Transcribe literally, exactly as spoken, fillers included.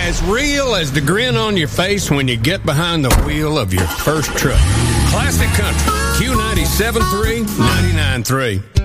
As real as the grin on your face when you get behind the wheel of your first truck. Classic Country, Q ninety-seven point three, ninety-nine point three.